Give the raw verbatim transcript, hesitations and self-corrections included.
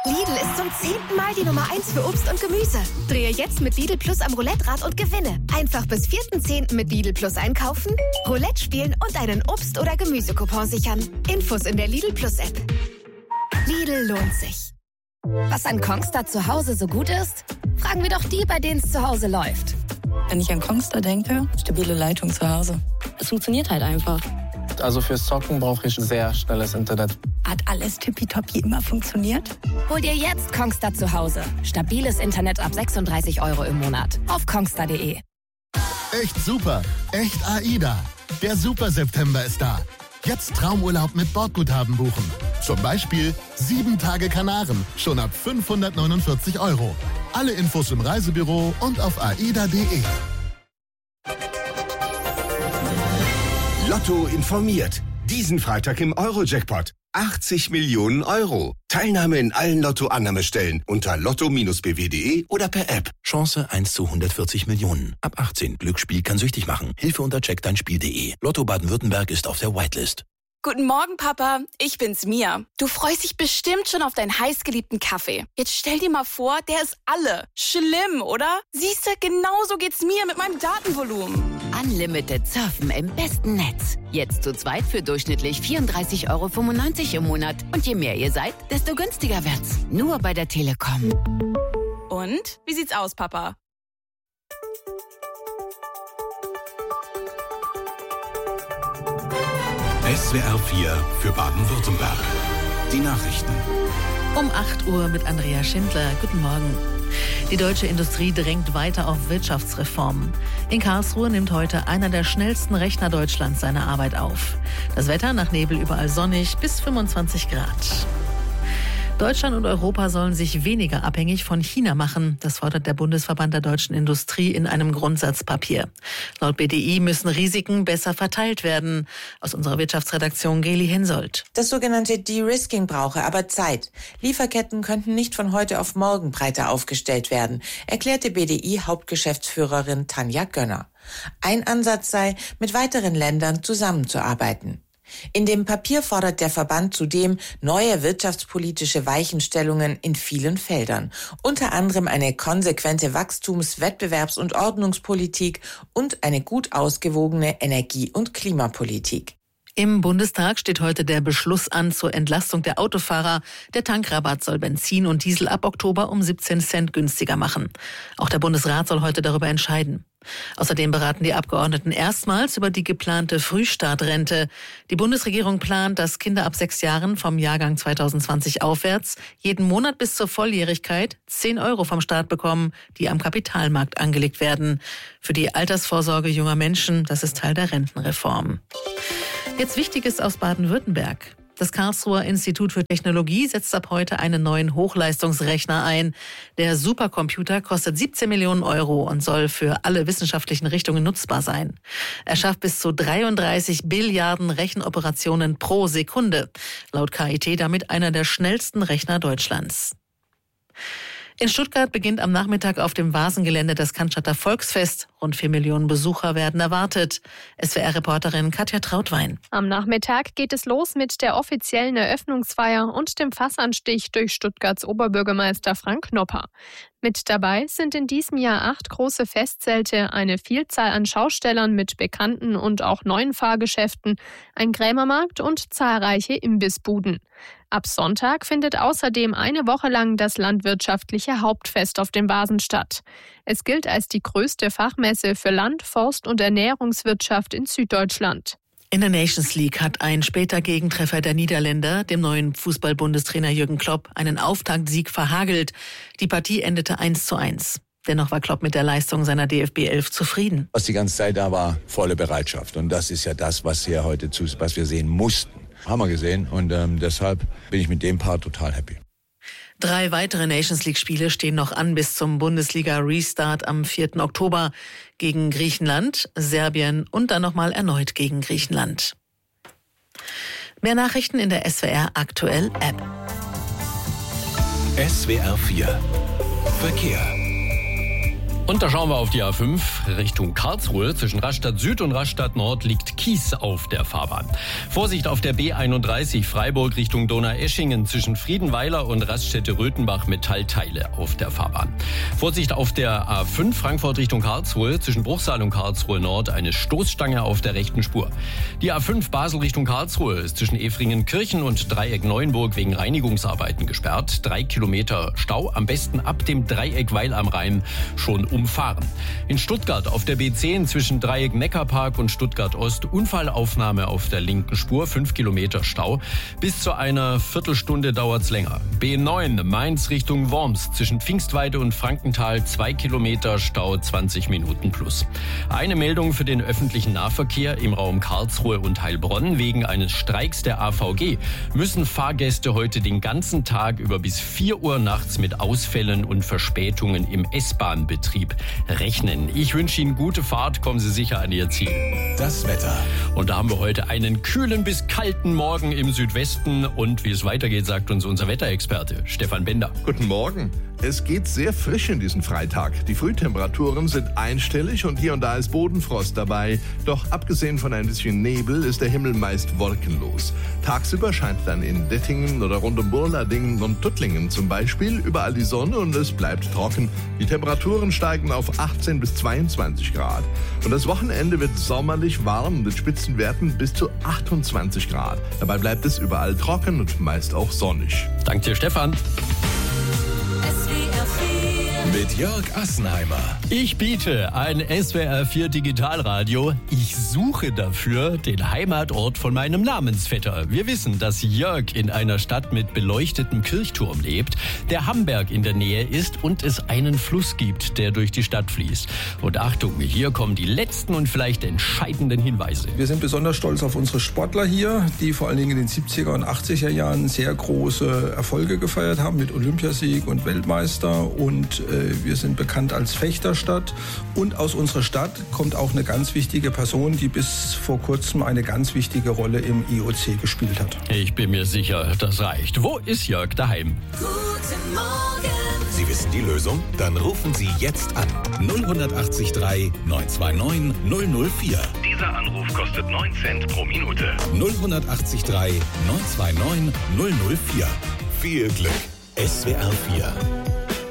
Lidl ist zum zehnten Mal die Nummer eins für Obst und Gemüse. Drehe jetzt mit Lidl Plus am Roulette-Rad und gewinne. Einfach bis vierten zehnten mit Lidl Plus einkaufen, Roulette spielen und einen Obst- oder Gemüsecoupon sichern. Infos in der Lidl Plus App. Lidl lohnt sich. Was an Kongstar zu Hause so gut ist? Fragen wir doch die, bei denen es zu Hause läuft. Wenn ich an Kongstar denke, stabile Leitung zu Hause. Es funktioniert halt einfach. Also fürs Zocken brauche ich sehr schnelles Internet. Hat alles tippitoppi immer funktioniert? Hol dir jetzt Kongstar zu Hause. Stabiles Internet ab sechsunddreißig Euro im Monat. Auf kongstar punkt de. Echt super. Echt AIDA. Der Super September ist da. Jetzt Traumurlaub mit Bordguthaben buchen. Zum Beispiel sieben Tage Kanaren. Schon ab fünfhundertneunundvierzig Euro. Alle Infos im Reisebüro und auf aida punkt de. Lotto informiert. Diesen Freitag im Euro-Jackpot. achtzig Millionen Euro. Teilnahme in allen Lotto-Annahmestellen unter lotto Bindestrich b w punkt de oder per App. Chance eins zu hundertvierzig Millionen. Ab achtzehn. Glücksspiel kann süchtig machen. Hilfe unter check dein Spiel punkt de. Lotto Baden-Württemberg ist auf der Whitelist. Guten Morgen, Papa. Ich bin's, Mia. Du freust dich bestimmt schon auf deinen heißgeliebten Kaffee. Jetzt stell dir mal vor, der ist alle. Schlimm, oder? Siehst du, genauso geht's mir mit meinem Datenvolumen. Unlimited Surfen im besten Netz. Jetzt zu zweit für durchschnittlich vierunddreißig Euro fünfundneunzig im Monat. Und je mehr ihr seid, desto günstiger wird's. Nur bei der Telekom. Und? Wie sieht's aus, Papa? S W R vier für Baden-Württemberg. Die Nachrichten. Um acht Uhr mit Andrea Schindler. Guten Morgen. Die deutsche Industrie drängt weiter auf Wirtschaftsreformen. In Karlsruhe nimmt heute einer der schnellsten Rechner Deutschlands seine Arbeit auf. Das Wetter nach Nebel überall sonnig bis fünfundzwanzig Grad. Deutschland und Europa sollen sich weniger abhängig von China machen. Das fordert der Bundesverband der deutschen Industrie in einem Grundsatzpapier. Laut B D I müssen Risiken besser verteilt werden. Aus unserer Wirtschaftsredaktion Geli Hensoldt. Das sogenannte De-Risking brauche aber Zeit. Lieferketten könnten nicht von heute auf morgen breiter aufgestellt werden, erklärte B D I-Hauptgeschäftsführerin Tanja Gönner. Ein Ansatz sei, mit weiteren Ländern zusammenzuarbeiten. In dem Papier fordert der Verband zudem neue wirtschaftspolitische Weichenstellungen in vielen Feldern, unter anderem eine konsequente Wachstums-, Wettbewerbs- und Ordnungspolitik und eine gut ausgewogene Energie- und Klimapolitik. Im Bundestag steht heute der Beschluss an zur Entlastung der Autofahrer. Der Tankrabatt soll Benzin und Diesel ab Oktober um siebzehn Cent günstiger machen. Auch der Bundesrat soll heute darüber entscheiden. Außerdem beraten die Abgeordneten erstmals über die geplante Frühstartrente. Die Bundesregierung plant, dass Kinder ab sechs Jahren vom Jahrgang zweitausendzwanzig aufwärts jeden Monat bis zur Volljährigkeit zehn Euro vom Staat bekommen, die am Kapitalmarkt angelegt werden. Für die Altersvorsorge junger Menschen, das ist Teil der Rentenreform. Jetzt Wichtiges aus Baden-Württemberg. Das Karlsruher Institut für Technologie setzt ab heute einen neuen Hochleistungsrechner ein. Der Supercomputer kostet siebzehn Millionen Euro und soll für alle wissenschaftlichen Richtungen nutzbar sein. Er schafft bis zu dreiunddreißig Billiarden Rechenoperationen pro Sekunde. Laut K I T damit einer der schnellsten Rechner Deutschlands. In Stuttgart beginnt am Nachmittag auf dem Vasengelände das Cannstatter Volksfest. Rund vier Millionen Besucher werden erwartet. S W R-Reporterin Katja Trautwein. Am Nachmittag geht es los mit der offiziellen Eröffnungsfeier und dem Fassanstich durch Stuttgarts Oberbürgermeister Frank Knopper. Mit dabei sind in diesem Jahr acht große Festzelte, eine Vielzahl an Schaustellern mit bekannten und auch neuen Fahrgeschäften, ein Krämermarkt und zahlreiche Imbissbuden. Ab Sonntag findet außerdem eine Woche lang das landwirtschaftliche Hauptfest auf dem Vasen statt. Es gilt als die größte Fachmesse für Land-, Forst- und Ernährungswirtschaft in Süddeutschland. In der Nations League hat ein später Gegentreffer der Niederländer dem neuen Fußball-Bundestrainer Jürgen Klopp einen Auftaktsieg verhagelt. Die Partie endete eins zu eins. Dennoch war Klopp mit der Leistung seiner D F B elf zufrieden. Was die ganze Zeit da war, volle Bereitschaft. Und das ist ja das, was wir heute zu, was wir sehen mussten. Haben wir gesehen und ähm, deshalb bin ich mit dem Part total happy. Drei weitere Nations League-Spiele stehen noch an bis zum Bundesliga-Restart am vierten Oktober gegen Griechenland, Serbien und dann nochmal erneut gegen Griechenland. Mehr Nachrichten in der S W R Aktuell App. S W R vier Verkehr. Und da schauen wir auf die A fünf Richtung Karlsruhe. Zwischen Rastatt Süd und Rastatt Nord liegt Kies auf der Fahrbahn. Vorsicht auf der B einunddreißig Freiburg Richtung Donaueschingen. Zwischen Friedenweiler und Raststätte-Röthenbach Metallteile auf der Fahrbahn. Vorsicht auf der A fünf Frankfurt Richtung Karlsruhe. Zwischen Bruchsal und Karlsruhe Nord eine Stoßstange auf der rechten Spur. Die A fünf Basel Richtung Karlsruhe ist zwischen Efringen-Kirchen und Dreieck Neuenburg wegen Reinigungsarbeiten gesperrt. Drei Kilometer Stau. Am besten ab dem Dreieck Weil am Rhein schon umfahren. In Stuttgart auf der B zehn zwischen Dreieck Neckarpark und Stuttgart Ost Unfallaufnahme auf der linken Spur, fünf Kilometer Stau. Bis zu einer Viertelstunde dauert's länger. B neun Mainz Richtung Worms zwischen Pfingstweide und Frankenthal, zwei Kilometer Stau, zwanzig Minuten plus. Eine Meldung für den öffentlichen Nahverkehr im Raum Karlsruhe und Heilbronn. Wegen eines Streiks der A V G müssen Fahrgäste heute den ganzen Tag über bis vier Uhr nachts mit Ausfällen und Verspätungen im S-Bahn-Betrieb rechnen. Ich wünsche Ihnen gute Fahrt, kommen Sie sicher an Ihr Ziel. Das Wetter. Und da haben wir heute einen kühlen bis kalten Morgen im Südwesten. Und wie es weitergeht, sagt uns unser Wetterexperte Stefan Bender. Guten Morgen. Es geht sehr frisch in diesen Freitag. Die Frühtemperaturen sind einstellig und hier und da ist Bodenfrost dabei. Doch abgesehen von ein bisschen Nebel ist der Himmel meist wolkenlos. Tagsüber scheint dann in Dettingen oder rund um Burladingen und Tuttlingen zum Beispiel überall die Sonne und es bleibt trocken. Die Temperaturen steigen auf achtzehn bis zweiundzwanzig Grad. Und das Wochenende wird sommerlich warm mit Spitzenwerten bis zu achtundzwanzig Grad. Dabei bleibt es überall trocken und meist auch sonnig. Danke dir, Stefan. Mit Jörg Assenheimer. Ich biete ein S W R vier Digitalradio. Ich suche dafür den Heimatort von meinem Namensvetter. Wir wissen, dass Jörg in einer Stadt mit beleuchtetem Kirchturm lebt, der Hamberg in der Nähe ist und es einen Fluss gibt, der durch die Stadt fließt. Und Achtung, hier kommen die letzten und vielleicht entscheidenden Hinweise. Wir sind besonders stolz auf unsere Sportler hier, die vor allen Dingen in den siebziger und achtziger Jahren sehr große Erfolge gefeiert haben mit Olympiasieg und Weltmeister. Und äh, wir sind bekannt als Fechterstadt. Und aus unserer Stadt kommt auch eine ganz wichtige Person, die bis vor kurzem eine ganz wichtige Rolle im I O C gespielt hat. Ich bin mir sicher, das reicht. Wo ist Jörg daheim? Guten Morgen. Sie wissen die Lösung? Dann rufen Sie jetzt an. null acht drei neun zwei neun null null vier. Dieser Anruf kostet neun Cent pro Minute. null acht drei neun zwei neun null null vier. Viel Glück. S W R vier.